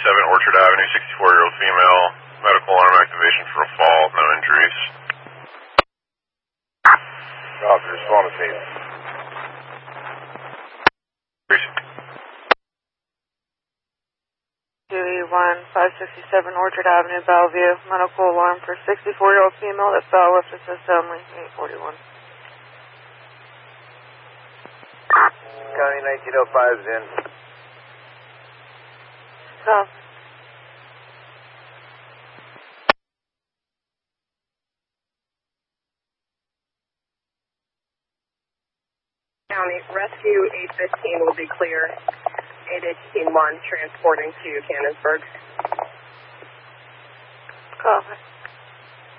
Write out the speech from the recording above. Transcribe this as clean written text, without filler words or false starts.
Orchard Avenue, 64-year-old female, medical alarm activation for a fall, no injuries. Officer, respond to scene. 567 Orchard Avenue, Bellevue. Medical alarm for 64-year-old female that fell with assist only, 841. County 1905 is in. Stop. County, rescue 815 will be clear. 818-1 transporting to Canonsburg. Copy.